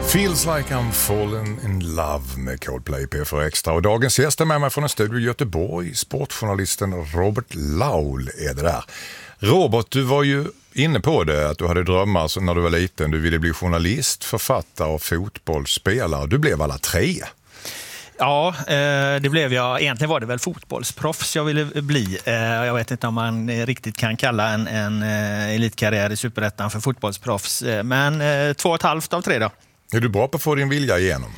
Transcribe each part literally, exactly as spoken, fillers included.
Feels like I'm falling in love med Coldplay P fyra Extra. Och dagens gäst är med mig från en studio i Göteborg. Sportjournalisten Robert Laul är det där. Robert, du var ju inne på det att du hade drömmar så när du var liten. Du ville bli journalist, författare och fotbollsspelare. Du blev alla tre. Ja, det blev jag. Egentligen var det väl fotbollsproffs jag ville bli. Jag vet inte om man riktigt kan kalla en, en elitkarriär i Superettan för fotbollsproffs. Men två och ett halvt av tre då. Är du bra på att få din vilja igenom?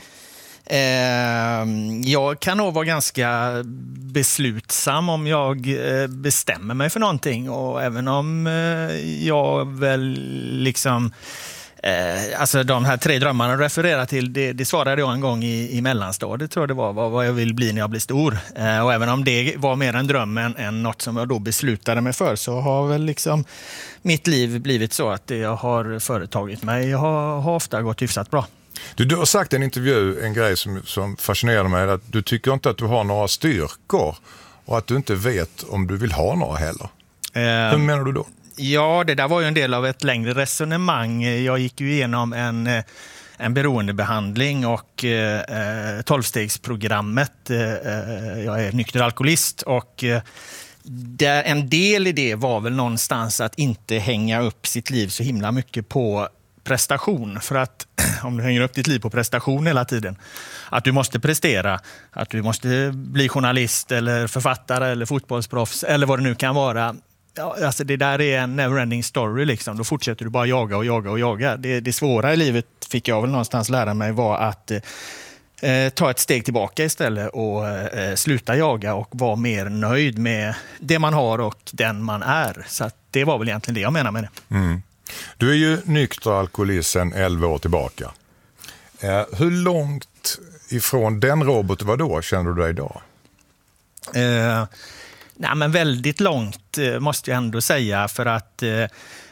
Jag kan nog vara ganska beslutsam om jag bestämmer mig för någonting. Och även om jag väl liksom... Eh, alltså de här tre drömmarna du refererar till, det, det svarade jag en gång i, i mellanstadiet, tror jag det var, vad, vad jag vill bli när jag blir stor. Eh, och även om det var mer en dröm än, än något som jag då beslutade mig för, så har väl liksom mitt liv blivit så att det jag har företagit mig har, har ofta gått hyfsat bra. Du, du har sagt i en intervju en grej som, som fascinerar mig, att du tycker inte att du har några styrkor och att du inte vet om du vill ha några heller. Eh, Hur menar du då? Ja, det där var ju en del av ett längre resonemang. Jag gick ju igenom en, en beroendebehandling och eh, tolvstegsprogrammet. Eh, jag är nykter alkoholist och eh, där en del i det var väl någonstans att inte hänga upp sitt liv så himla mycket på prestation. För att om du hänger upp ditt liv på prestation hela tiden, att du måste prestera, att du måste bli journalist eller författare eller fotbollsproffs eller vad det nu kan vara. Ja, alltså det där är en never-ending story liksom. Då fortsätter du bara jaga och jaga och jaga. Det, det svåra i livet fick jag väl någonstans lära mig var att eh, ta ett steg tillbaka istället och eh, sluta jaga och vara mer nöjd med det man har och den man är. Så att det var väl egentligen det jag menar med det. Mm. Du är ju nykter alkoholist sedan elva år tillbaka. Eh, hur långt ifrån den Robert var då känner du dig idag? Eh... Nej, men väldigt långt måste jag ändå säga, för att eh,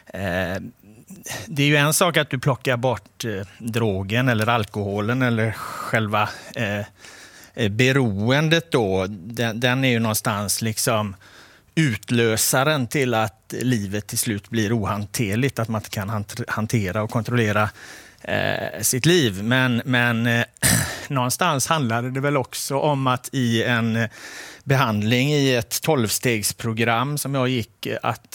det är ju en sak att du plockar bort eh, drogen eller alkoholen eller själva eh, beroendet då. Den, den är ju någonstans liksom utlösaren till att livet till slut blir ohanterligt, att man inte kan hantera och kontrollera eh, sitt liv. Men, men eh, någonstans handlar det väl också om att i en behandling i ett tolvstegsprogram som jag gick, att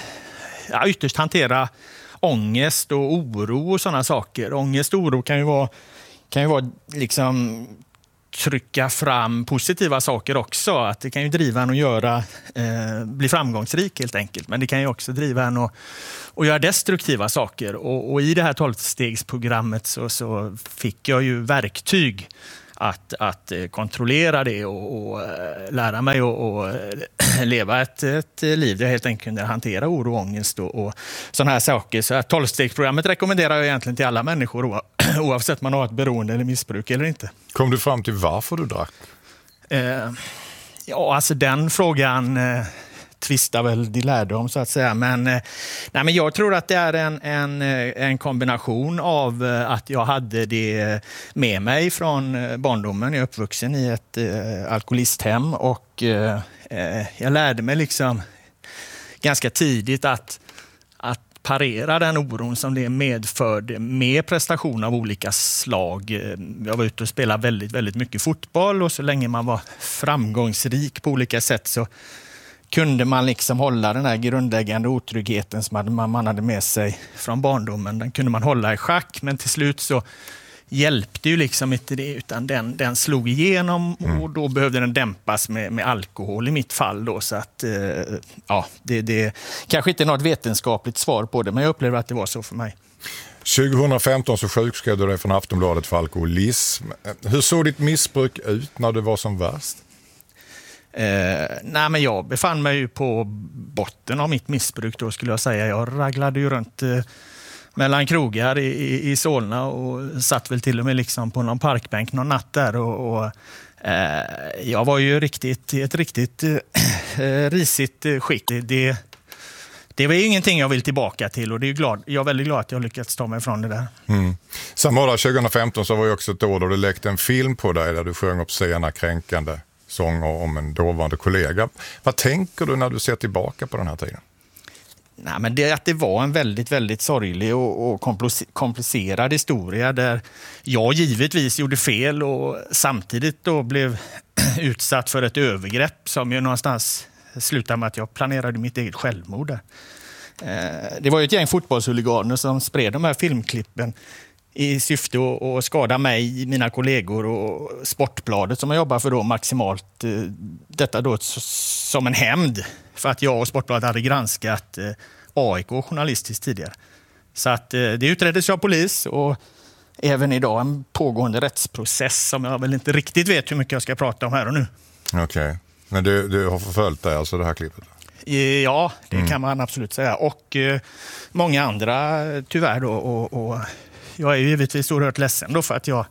ja, ytterst hantera ångest och oro och sådana saker. Ångest och oro kan ju vara, kan ju vara liksom trycka fram positiva saker också. Att det kan ju driva en att göra, eh, bli framgångsrik helt enkelt. Men det kan ju också driva en att, att göra destruktiva saker. Och, och i det här tolvstegsprogrammet så, så fick jag ju verktyg Att, att kontrollera det och, och lära mig att leva ett, ett liv där jag helt enkelt kunde hantera oro och ångest och, och sådana här saker. Så att tolvstegsprogrammet rekommenderar jag egentligen till alla människor oavsett man har ett beroende eller missbruk eller inte. Kom du fram till varför du drack? Eh, ja, alltså den frågan eh, tvistar väl de lärde om så att säga. Men, eh, nej, men jag tror att det är en, en, en kombination av eh, att jag hade det med mig från eh, barndomen. Jag är uppvuxen i ett eh, alkoholisthem och eh, jag lärde mig liksom ganska tidigt att, att parera den oron som det medförde med prestation av olika slag. Jag var ute och spelade väldigt, väldigt mycket fotboll och så länge man var framgångsrik på olika sätt så kunde man liksom hålla den här grundläggande otryggheten som man hade med sig från barndomen. Den kunde man hålla i schack, men till slut så hjälpte ju liksom inte det, utan den, den slog igenom och mm. då behövde den dämpas med, med alkohol i mitt fall då. Så att, eh, ja, det, det kanske inte är något vetenskapligt svar på det, men jag upplever att det var så för mig. tjugohundrafemton så sjukskrev du dig från Aftonbladet för alkoholism. Hur såg ditt missbruk ut när du var som värst? Eh, nej men jag befann mig ju på botten av mitt missbruk då, skulle jag säga. Jag raglade ju runt eh, mellan krogar i, i, i Solna och satt väl till och med liksom på någon parkbänk någon natt där och, och eh, jag var ju riktigt, ett riktigt eh, risigt skick. Det, det, det var ju ingenting jag vill tillbaka till och det är ju glad, jag är väldigt glad att jag lyckats ta mig från det där. Mm. Samma år tjugohundrafemton så var ju också ett år då det läckte en film på dig där du sjöng upp sena kränkande sånger om en dåvarande kollega. Vad tänker du när du ser tillbaka på den här tiden? Nej, men det, att det var en väldigt, väldigt sorglig och, och komplicerad historia där jag givetvis gjorde fel och samtidigt då blev utsatt för ett övergrepp som ju någonstans slutade med att jag planerade mitt eget självmord där. Det var ju ett gäng fotbollshuliganer som spred de här filmklippen i syfte att skada mig, mina kollegor och Sportbladet som jag jobbar för då maximalt. Detta då som en hämnd för att jag och Sportbladet hade granskat A I K journalistiskt tidigare. Så att det utreddes av polis och även idag en pågående rättsprocess som jag väl inte riktigt vet hur mycket jag ska prata om här och nu. Okej, okay. Men du, du har förföljt dig alltså det här klippet? Ja, det mm. kan man absolut säga. Och eh, många andra tyvärr då. Och, och jag är ju givetvis oerhört ledsen då för att jag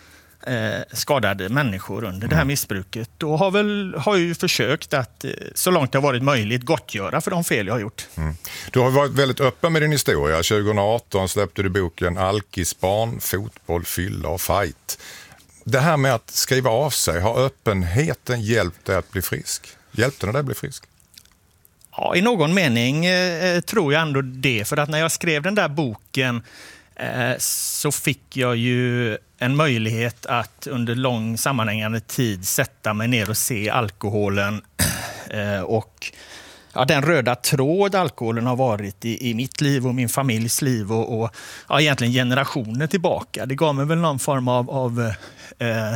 eh, skadade människor under mm. det här missbruket. Och har väl har ju försökt att eh, så långt det har varit möjligt gottgöra för de fel jag har gjort. Mm. Du har varit väldigt öppen med din historia. tjugo arton släppte du boken Alkisbarn, fotboll, fylla och fight. Det här med att skriva av sig, har öppenheten hjälpt dig att bli frisk? Hjälpte den dig att bli frisk? Ja, i någon mening eh, tror jag ändå det. För att när jag skrev den där boken eh, så fick jag ju en möjlighet att under lång sammanhängande tid sätta mig ner och se alkoholen eh, och ja, den röda tråd alkoholen har varit i, i mitt liv och min familjs liv och, och ja, egentligen generationer tillbaka. Det gav mig väl någon form av, av eh,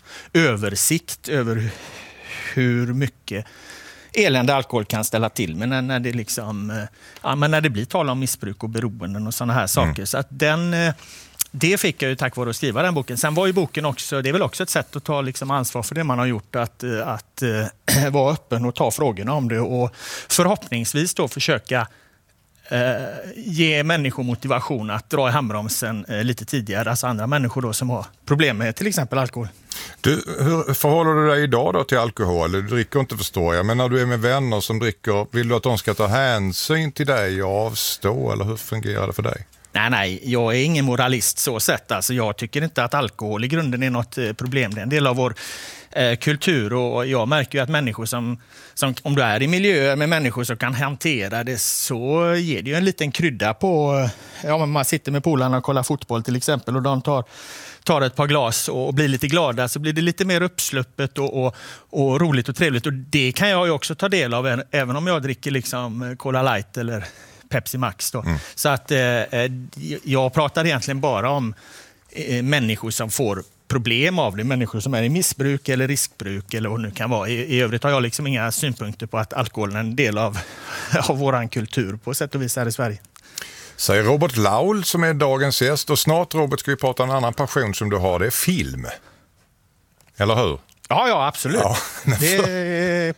översikt över hur mycket elände alkohol kan ställa till med när, när, det liksom, ja, men när det blir tal om missbruk och beroenden och sådana här saker. Mm. Så att den, det fick jag ju tack vare att skriva den boken. Sen var ju boken också, det är väl också ett sätt att ta liksom ansvar för det man har gjort, att, att äh, vara öppen och ta frågorna om det och förhoppningsvis då försöka äh, ge människor motivation att dra i handbromsen äh, lite tidigare, alltså andra människor då som har problem med till exempel alkohol. Du, hur förhåller du dig idag då till alkohol? Du dricker inte, förstår jag, men när du är med vänner som dricker, vill du att de ska ta hänsyn till dig och avstå, eller hur fungerar det för dig? Nej, nej, jag är ingen moralist så sett. Alltså, jag tycker inte att alkohol i grunden är något eh, problem. Det är en del av vår eh, kultur och jag märker ju att människor som, som, om du är i miljöer med människor som kan hantera det, så ger det ju en liten krydda på, ja, man sitter med polarna och kollar fotboll till exempel och de tar tar ett par glas och blir lite glada, så blir det lite mer uppsluppet och, och, och roligt och trevligt. Och det kan jag ju också ta del av, även om jag dricker liksom Cola Light eller Pepsi Max då. Mm. Så att eh, jag pratar egentligen bara om eh, människor som får problem av det, människor som är i missbruk eller riskbruk eller vad det nu kan vara. I, i övrigt har jag liksom inga synpunkter på att alkoholen är en del av, av våran kultur på sätt och vis här i Sverige. Säger Robert Laul som är dagens gäst, och snart, Robert, ska vi prata om en annan passion som du har, det är film. Eller hur? Ja, ja, absolut. Ja, det